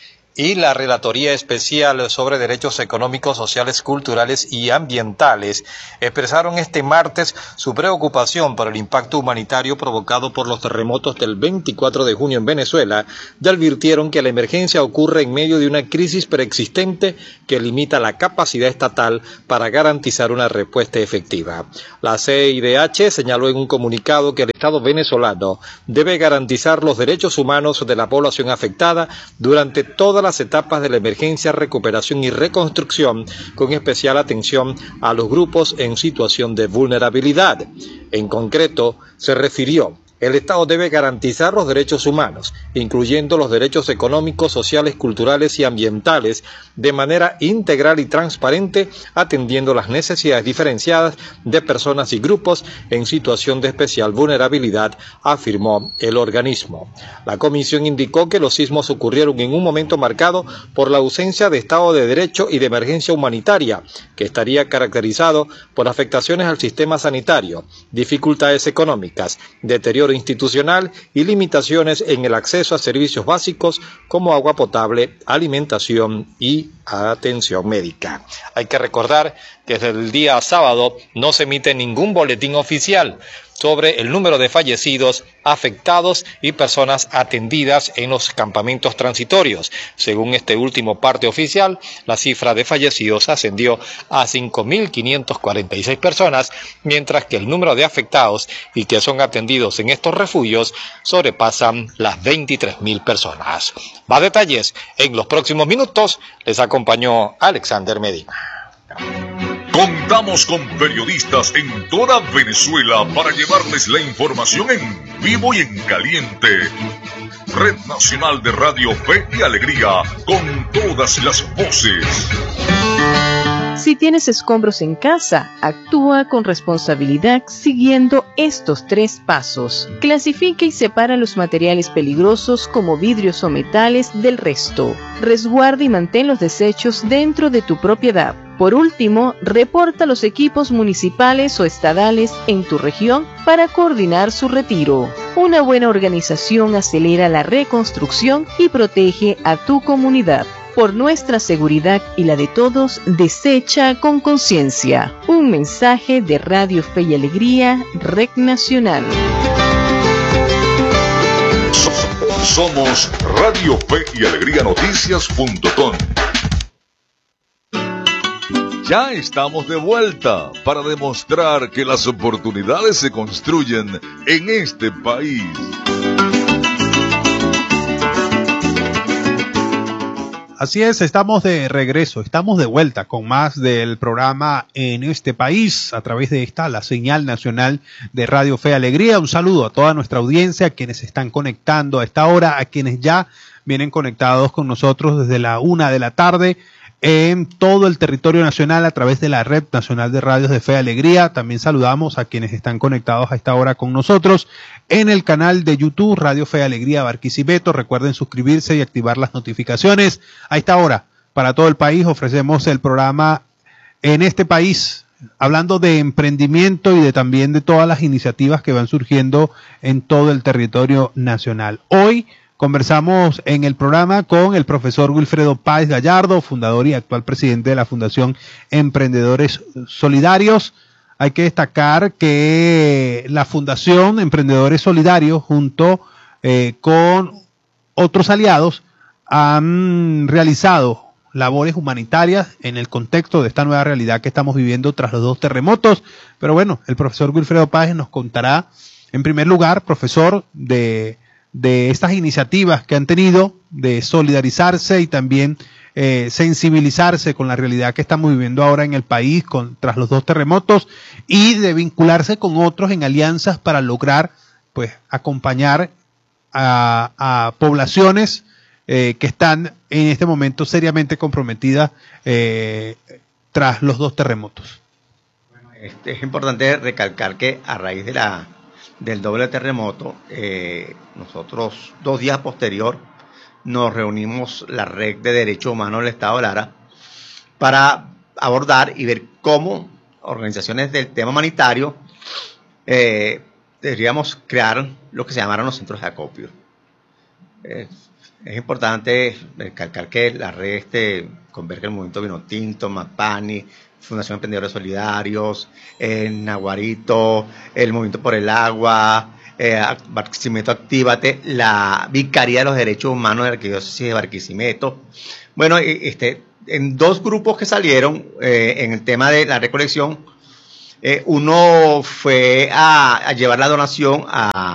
[SPEAKER 11] Especial sobre Derechos Económicos, Sociales, Culturales y Ambientales expresaron este martes su preocupación por el impacto humanitario provocado por los terremotos del 24 de junio en Venezuela y advirtieron que la emergencia ocurre en medio de una crisis preexistente que limita la capacidad estatal para garantizar una respuesta efectiva. La CIDH señaló en un comunicado que el Estado venezolano debe garantizar los derechos humanos de la población afectada durante toda las etapas de la emergencia, recuperación y reconstrucción, con especial atención a los grupos en situación de vulnerabilidad. En concreto, se refirió: el Estado debe garantizar los derechos humanos, incluyendo los derechos económicos, sociales, culturales y ambientales, de manera integral y transparente, atendiendo las necesidades diferenciadas de personas y grupos en situación de especial vulnerabilidad, afirmó el organismo. La comisión indicó que los sismos ocurrieron en un momento marcado por la ausencia de Estado de Derecho y de emergencia humanitaria, que estaría caracterizado por afectaciones al sistema sanitario, dificultades económicas, deterioro institucional y limitaciones en el acceso a servicios básicos como agua potable, alimentación y atención médica. Hay que recordar que desde el día sábado no se emite ningún boletín oficial sobre el número de fallecidos, afectados y personas atendidas en los campamentos transitorios. Según este último parte oficial, la cifra de fallecidos ascendió a 5.546 personas, mientras que el número de afectados y que son atendidos en estos refugios sobrepasan las 23.000 personas. Más detalles en los próximos minutos. Les acompañó Alexander Medina.
[SPEAKER 1] Contamos con periodistas en toda Venezuela para llevarles la información en vivo y en caliente. Red Nacional de Radio Fe y Alegría, con todas las voces.
[SPEAKER 9] Si tienes escombros en casa, actúa con responsabilidad siguiendo estos 3 pasos. Clasifica y separa los materiales peligrosos como vidrios o metales del resto. Resguarda y mantén los desechos dentro de tu propiedad. Por último, reporta los equipos municipales o estadales en tu región para coordinar su retiro. Una buena organización acelera la reconstrucción y protege a tu comunidad. Por nuestra seguridad y la de todos, desecha con conciencia. Un mensaje de Radio Fe y Alegría, Red Nacional.
[SPEAKER 1] Somos Radio Fe y Alegría Noticias.com. Ya estamos de vuelta para demostrar que las oportunidades se construyen en este país.
[SPEAKER 3] Así es, estamos de regreso, estamos de vuelta con más del programa En este País a través de la señal nacional de Radio Fe y Alegría. Un saludo a toda nuestra audiencia, a quienes se están conectando a esta hora, a quienes ya vienen conectados con nosotros desde la 1 de la tarde en todo el territorio nacional a través de la Red Nacional de Radios de Fe y Alegría. También saludamos a quienes están conectados a esta hora con nosotros en el canal de YouTube Radio Fe y Alegría Barquisimeto. Recuerden suscribirse y activar las notificaciones. A esta hora, para todo el país, ofrecemos el programa En este País, hablando de emprendimiento y de también de todas las iniciativas que van surgiendo en todo el territorio nacional. Hoy conversamos en el programa con el profesor Wilfredo Páez Gallardo, fundador y actual presidente de la Fundación Emprendedores Solidarios. Hay que destacar que la Fundación Emprendedores Solidarios, junto con otros aliados, han realizado labores humanitarias en el contexto de esta nueva realidad que estamos viviendo tras los 2 terremotos. Pero bueno, el profesor Wilfredo Páez nos contará, en primer lugar, profesor, de estas iniciativas que han tenido de solidarizarse y también sensibilizarse con la realidad que estamos viviendo ahora en el país tras los 2 terremotos y de vincularse con otros en alianzas para lograr pues acompañar a poblaciones que están en este momento seriamente comprometidas tras los 2 terremotos.
[SPEAKER 10] Bueno, es importante recalcar que a raíz del doble terremoto, nosotros 2 días posterior nos reunimos la Red de Derechos Humanos del Estado de Lara para abordar y ver cómo organizaciones del tema humanitario deberíamos crear lo que se llamaron los centros de acopio. Es importante recalcar que la red converge el Movimiento Vinotinto, Mapani, Fundación Emprendedores Solidarios, el Naguarito, el Movimiento por el Agua, Barquisimeto Actívate, la Vicaría de los Derechos Humanos de la Arquidiócesis de Barquisimeto. Bueno, en 2 grupos que salieron en el tema de la recolección, uno fue a llevar la donación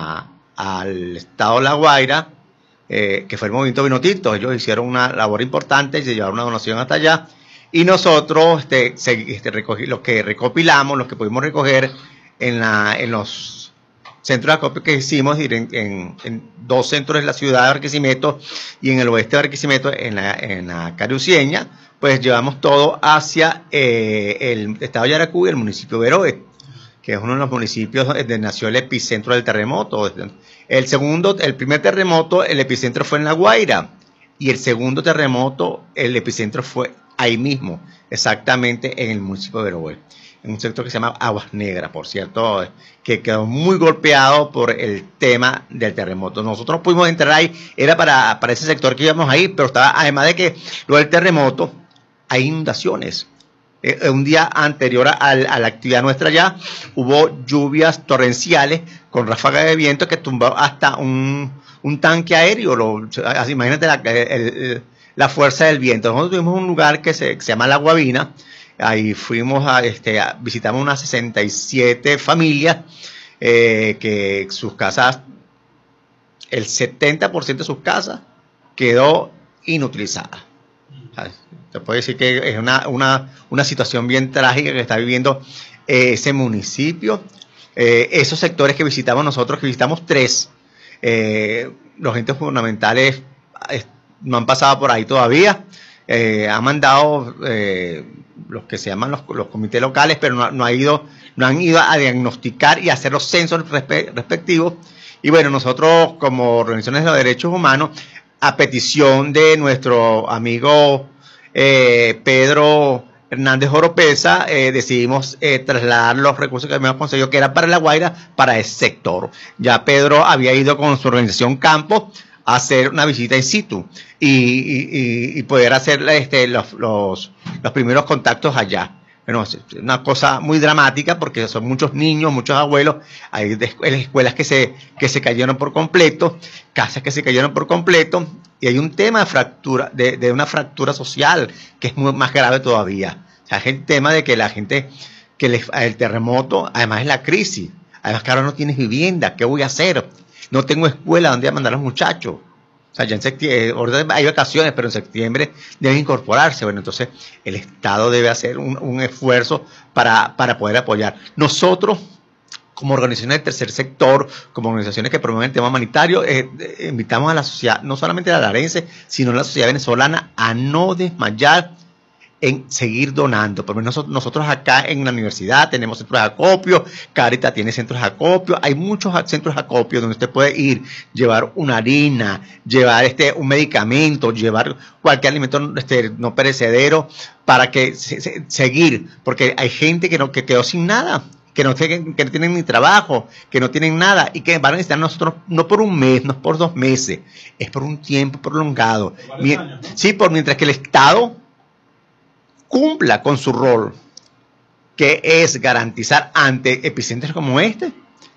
[SPEAKER 10] al Estado de La Guaira, que fue el Movimiento Vinotinto. Ellos hicieron una labor importante, se llevaron una donación hasta allá. Y nosotros lo que recopilamos, lo que pudimos recoger en los centros de acopio que hicimos en 2 centros de la ciudad de Barquisimeto y en el oeste de Barquisimeto, en la Caruceña, pues llevamos todo hacia el estado de Yaracuy y el municipio de Veroe, que es uno de los municipios donde nació el epicentro del terremoto. El primer terremoto, el epicentro fue en La Guaira, y el segundo terremoto, el epicentro fue ahí mismo, exactamente en el municipio de Veroe, en un sector que se llama Aguas Negras, por cierto, que quedó muy golpeado por el tema del terremoto. Nosotros pudimos entrar ahí, era para ese sector que íbamos ahí, pero estaba, además de que lo del terremoto, hay inundaciones. Un día anterior a la actividad nuestra ya, hubo lluvias torrenciales con ráfagas de viento que tumbó hasta un tanque aéreo. Imagínate la fuerza del viento. Nosotros tuvimos un lugar que se llama La Guabina. Ahí fuimos visitamos unas 67 familias que sus casas, el 70% de sus casas quedó inutilizada. Se puede decir que es una situación bien trágica que está viviendo ese municipio. Esos sectores que visitamos nosotros, que visitamos 3, los entes gubernamentales no han pasado por ahí todavía. Han mandado los que se llaman los comités locales, pero no han ido a diagnosticar y a hacer los censos respectivos. Y bueno, nosotros como organizaciones de los derechos humanos, a petición de nuestro amigo Pedro Hernández Oropesa, decidimos trasladar los recursos que habíamos conseguido, que era para La Guaira, para ese sector. Ya Pedro había ido con su organización Campo a hacer una visita in situ y poder hacer los primeros contactos allá. Bueno, es una cosa muy dramática porque son muchos niños, muchos abuelos, hay escuelas que se cayeron por completo, casas que se cayeron por completo, y hay un tema de fractura, de una fractura social que es más grave todavía. O sea, es el tema de que la gente, el terremoto, además es la crisis, además que ahora no tienes vivienda, ¿qué voy a hacer? No tengo escuela donde mandar a los muchachos. O sea, ya en septiembre, ahorita hay vacaciones, pero en septiembre deben incorporarse. Bueno, entonces el Estado debe hacer un esfuerzo para poder apoyar. Nosotros, como organizaciones del tercer sector, como organizaciones que promueven el tema humanitario, invitamos a la sociedad, no solamente a la larense, sino a la sociedad venezolana, a no desmayar en seguir donando. Por lo menos nosotros acá en la universidad tenemos centros de acopio, Cáritas tiene centros de acopio, hay muchos centros de acopio donde usted puede ir, llevar una harina, llevar un medicamento, llevar cualquier alimento no perecedero para que seguir, porque hay gente que quedó sin nada, que no tienen ni trabajo, que no tienen nada y que van a necesitar nosotros no por un mes, no por 2 meses, es por un tiempo prolongado. Sí, mientras que el Estado cumpla con su rol, que es garantizar ante epicentros como este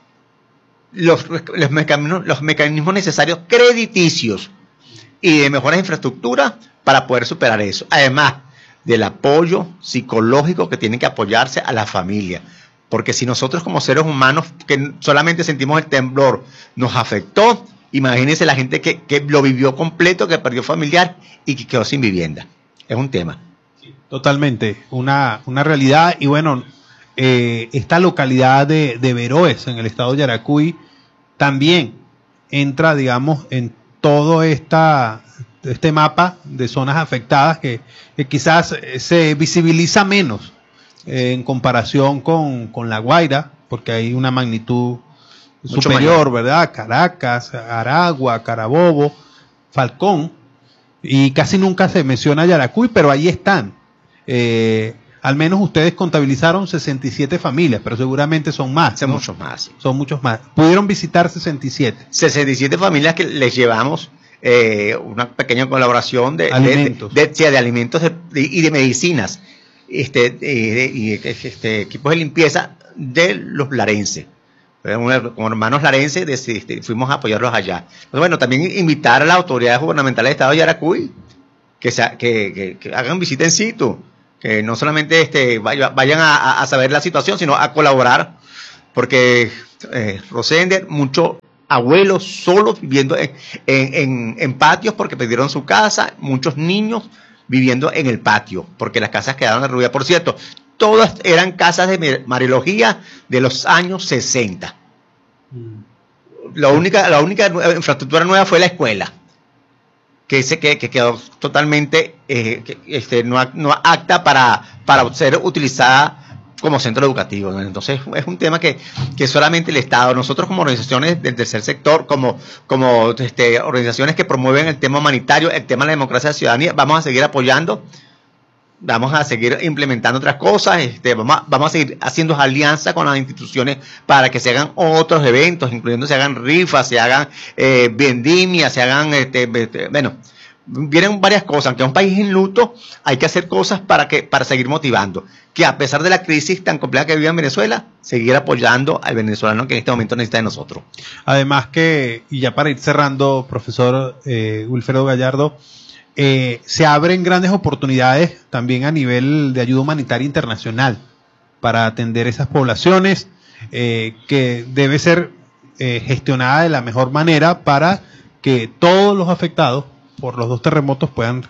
[SPEAKER 10] los mecanismos necesarios crediticios y de mejoras de infraestructura para poder superar eso, además del apoyo psicológico que tienen que apoyarse a la familia, porque si nosotros como seres humanos que solamente sentimos el temblor nos afectó, imagínense la gente que lo vivió completo, que perdió familiar y que quedó sin vivienda. Es un tema.
[SPEAKER 3] Totalmente, una realidad. Y bueno, esta localidad de Veroes, en el estado de Yaracuy, también entra, digamos, en todo este mapa de zonas afectadas que quizás se visibiliza menos en comparación con La Guaira, porque hay una magnitud mucho superior, mayor, ¿verdad? Caracas, Aragua, Carabobo, Falcón, y casi nunca se menciona Yaracuy, pero ahí están. Al menos ustedes contabilizaron 67 familias, pero seguramente son más.
[SPEAKER 10] Son muchos más.
[SPEAKER 3] Son muchos más. Pudieron visitar 67.
[SPEAKER 10] 67 familias que les llevamos una pequeña colaboración de alimentos, de alimentos y de medicinas, equipos de limpieza de los larenses. Como hermanos larenses fuimos a apoyarlos allá. Entonces, bueno, también invitar a las autoridades gubernamentales del estado de Yaracuy que hagan visita en situ, que no solamente vayan a saber la situación, sino a colaborar, porque Rosender, muchos abuelos solos viviendo en patios porque perdieron su casa, muchos niños viviendo en el patio, porque las casas quedaron derruidas. Por cierto, todas eran casas de Mariología de los años 60. La única infraestructura nueva fue la escuela, que quedó totalmente no apta para ser utilizada como centro educativo, ¿no? Entonces es un tema que solamente el Estado, nosotros como organizaciones del tercer sector, como organizaciones que promueven el tema humanitario, el tema de la democracia de la ciudadanía, vamos a seguir apoyando, vamos a seguir implementando otras cosas, vamos a seguir haciendo alianzas con las instituciones para que se hagan otros eventos, incluyendo se hagan rifas, se hagan vendimias, se hagan, bueno, vienen varias cosas. Aunque es un país en luto, hay que hacer cosas para seguir motivando, que a pesar de la crisis tan compleja que vive en Venezuela, seguir apoyando al venezolano que en este momento necesita de nosotros.
[SPEAKER 3] Además y ya para ir cerrando, profesor Wilfredo Gallardo, se abren grandes oportunidades también a nivel de ayuda humanitaria internacional para atender esas poblaciones, que debe ser gestionada de la mejor manera para que todos los afectados por los 2 terremotos puedan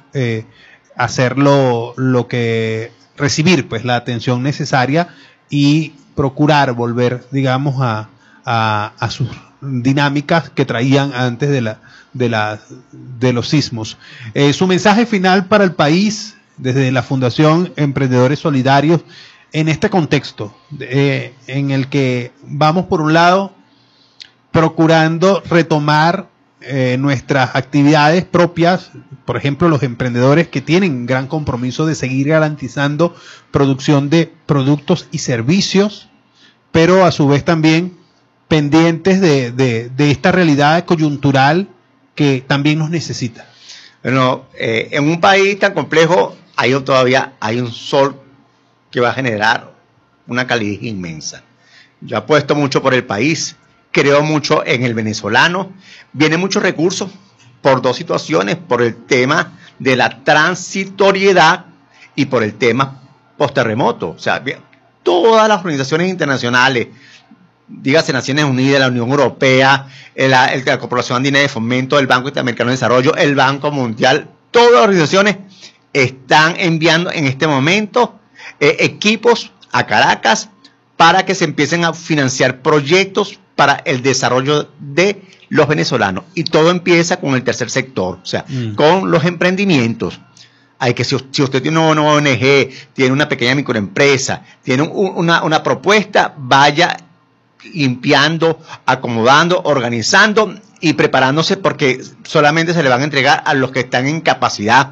[SPEAKER 3] recibir pues la atención necesaria y procurar volver, digamos, a sus dinámicas que traían antes de los sismos. Su mensaje final para el país desde la Fundación Emprendedores Solidarios en este contexto en el que vamos, por un lado, procurando retomar nuestras actividades propias, por ejemplo, los emprendedores que tienen gran compromiso de seguir garantizando producción de productos y servicios, pero a su vez también pendientes de esta realidad coyuntural que también nos necesita.
[SPEAKER 10] Bueno, en un país tan complejo todavía hay un sol que va a generar una calidez inmensa. Yo apuesto mucho por el país, creo mucho en el venezolano, vienen muchos recursos por 2 situaciones, por el tema de la transitoriedad y por el tema post-terremoto. O sea, todas las organizaciones internacionales, dígase Naciones Unidas, la Unión Europea, la Corporación Andina de Fomento, el Banco Interamericano de Desarrollo, el Banco Mundial, todas las organizaciones están enviando en este momento equipos a Caracas para que se empiecen a financiar proyectos para el desarrollo de los venezolanos. Y todo empieza con el tercer sector, o sea, con los emprendimientos. Hay que, si usted tiene una ONG, tiene una pequeña microempresa, tiene una propuesta, vaya limpiando, acomodando, organizando y preparándose, porque solamente se le van a entregar a los que están en capacidad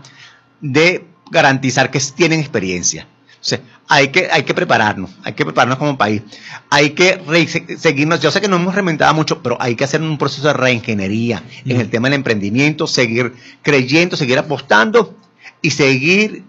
[SPEAKER 10] de garantizar que tienen experiencia. O sea, hay que prepararnos como país, hay que seguirnos. Yo sé que nos hemos reinventado mucho, pero hay que hacer un proceso de reingeniería en el tema del emprendimiento, seguir creyendo, seguir apostando y seguir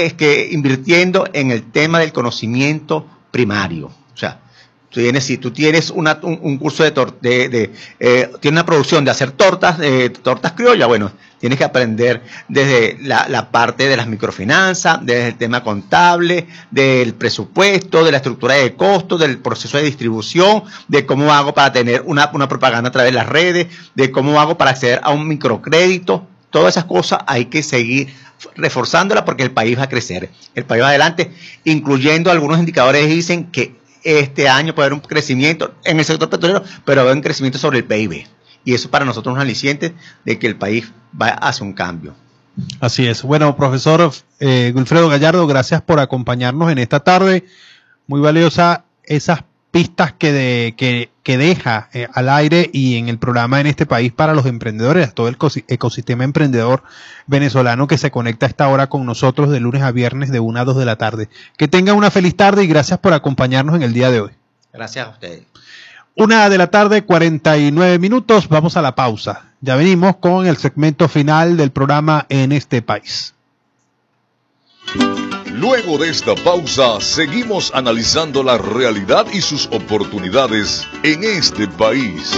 [SPEAKER 10] invirtiendo en el tema del conocimiento primario. O sea, si tú tienes un curso tienes una producción de hacer tortas criollas, bueno, tienes que aprender desde la parte de las microfinanzas, desde el tema contable, del presupuesto, de la estructura de costos, del proceso de distribución, de cómo hago para tener una propaganda a través de las redes, de cómo hago para acceder a un microcrédito. Todas esas cosas hay que seguir reforzándolas porque el país va a crecer, el país va adelante, incluyendo algunos indicadores que dicen que este año puede haber un crecimiento en el sector petrolero, pero va a haber un crecimiento sobre el PIB. Y eso para nosotros es un aliciente de que el país va hacia un cambio.
[SPEAKER 3] Así es. Bueno, profesor Wilfredo Gallardo, gracias por acompañarnos en esta tarde. Muy valiosa esas pistas que deja al aire y en el programa en este país para los emprendedores, todo el ecosistema emprendedor venezolano que se conecta a esta hora con nosotros de lunes a viernes de 1 a 2 de la tarde. Que tengan una feliz tarde y gracias por acompañarnos en el día de hoy.
[SPEAKER 10] Gracias a ustedes.
[SPEAKER 3] 1 de la tarde, 49 minutos. Vamos a la pausa. Ya venimos con el segmento final del programa en este país.
[SPEAKER 1] Luego de esta pausa, seguimos analizando la realidad y sus oportunidades en este país.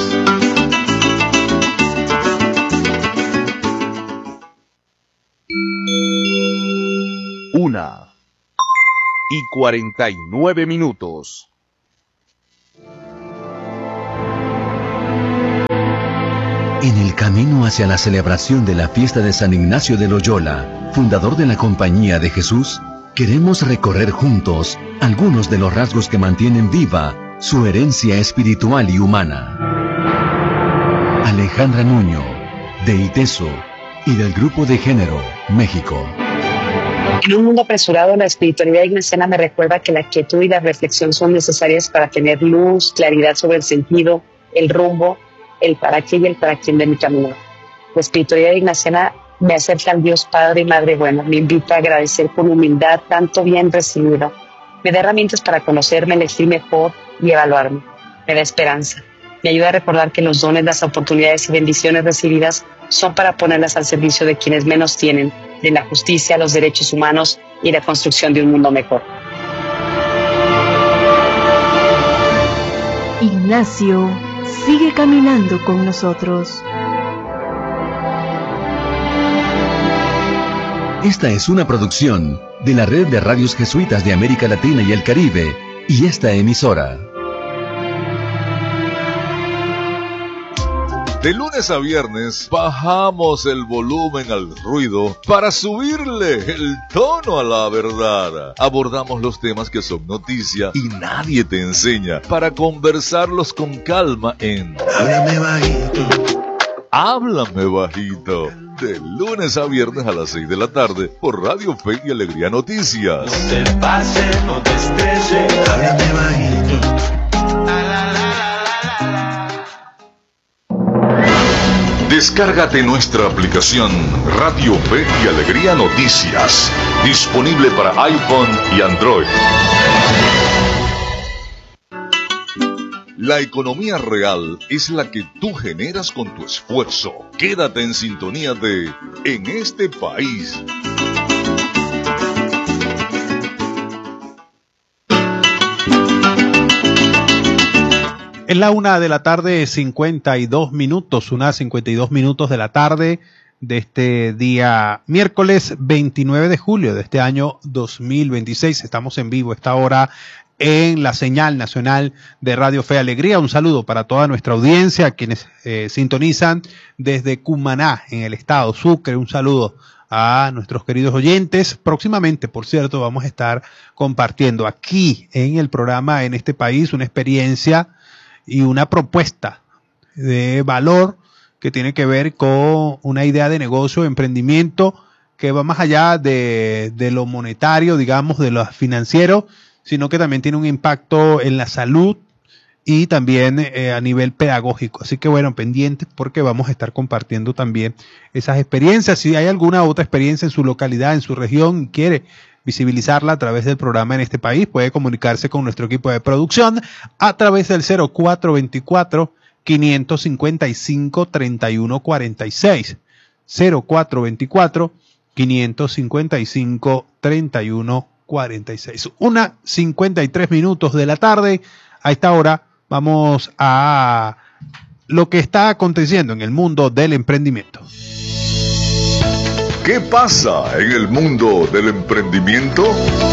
[SPEAKER 8] Una y 49 minutos.
[SPEAKER 4] En el camino hacia la celebración de la fiesta de San Ignacio de Loyola, fundador de la Compañía de Jesús, queremos recorrer juntos algunos de los rasgos que mantienen viva su herencia espiritual y humana. Alejandra Nuño, de ITESO y del Grupo de Género, México.
[SPEAKER 12] En un mundo apresurado, la espiritualidad ignaciana me recuerda que la quietud y la reflexión son necesarias para tener luz, claridad sobre el sentido, el rumbo, el para qué y el para quién de mi camino. La espiritualidad ignaciana me acerca al Dios Padre y Madre Buena, me invita a agradecer con humildad tanto bien recibido, me da herramientas para conocerme, elegir mejor y evaluarme, me da esperanza, me ayuda a recordar que los dones, las oportunidades y bendiciones recibidas son para ponerlas al servicio de quienes menos tienen, de la justicia, los derechos humanos y la construcción de un mundo mejor.
[SPEAKER 6] Ignacio sigue caminando con nosotros.
[SPEAKER 4] Esta es una producción de la Red de Radios Jesuitas de América Latina y el Caribe y esta emisora.
[SPEAKER 1] De lunes a viernes bajamos el volumen al ruido para subirle el tono a la verdad. Abordamos los temas que son noticia y nadie te enseña para conversarlos con calma en Háblame Bajito. Háblame Bajito. De lunes a viernes a las 6 de la tarde por Radio Fe y Alegría Noticias.
[SPEAKER 2] No te pases, no te estreses. Háblame bajito.
[SPEAKER 1] Descárgate nuestra aplicación Radio Fe y Alegría Noticias, disponible para iPhone y Android. La economía real es la que tú generas con tu esfuerzo. Quédate en sintonía de En este país.
[SPEAKER 3] Es la 1 de la tarde, 52 minutos, 1:52 minutos de la tarde de este día miércoles 29 de julio de este año 2026. Estamos en vivo a esta hora en la señal nacional de Radio Fe y Alegría. Un saludo para toda nuestra audiencia, quienes sintonizan desde Cumaná, en el estado Sucre. Un saludo a nuestros queridos oyentes. Próximamente, por cierto, vamos a estar compartiendo aquí en el programa En este País una experiencia y una propuesta de valor que tiene que ver con una idea de negocio, de emprendimiento, que va más allá de lo monetario, digamos, de lo financiero, sino que también tiene un impacto en la salud y también a nivel pedagógico. Así que bueno, pendientes, porque vamos a estar compartiendo también esas experiencias. Si hay alguna otra experiencia en su localidad, en su región, y quiere visibilizarla a través del programa En este País, puede comunicarse con nuestro equipo de producción a través del 0424-555-3146. 0424-555-3146. 1:53 de la tarde. A esta hora vamos a lo que está aconteciendo en el mundo del emprendimiento.
[SPEAKER 1] ¿Qué pasa en el mundo del emprendimiento?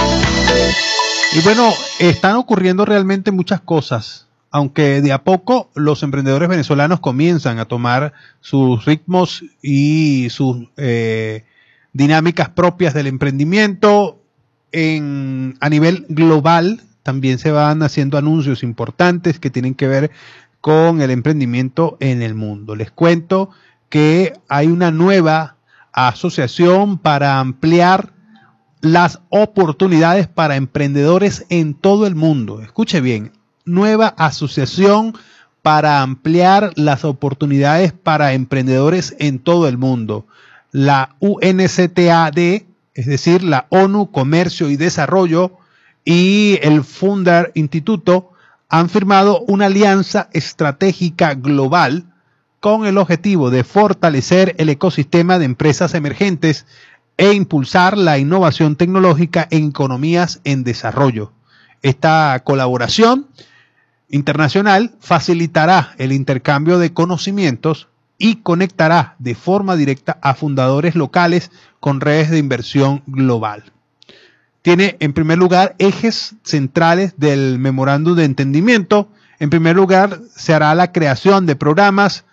[SPEAKER 3] Y bueno, están ocurriendo realmente muchas cosas, aunque de a poco los emprendedores venezolanos comienzan a tomar sus ritmos y sus dinámicas propias del emprendimiento. A nivel global también se van haciendo anuncios importantes que tienen que ver con el emprendimiento en el mundo. Les cuento que hay una nueva asociación para ampliar las oportunidades para emprendedores en todo el mundo. Escuche bien, nueva asociación para ampliar las oportunidades para emprendedores en todo el mundo. La UNCTAD, es decir, la ONU Comercio y Desarrollo, y el Funder Instituto han firmado una alianza estratégica global con el objetivo de fortalecer el ecosistema de empresas emergentes e impulsar la innovación tecnológica en economías en desarrollo. Esta colaboración internacional facilitará el intercambio de conocimientos y conectará de forma directa a fundadores locales con redes de inversión global. Tiene, en primer lugar, ejes centrales del memorándum de entendimiento. En primer lugar, se hará la creación de programas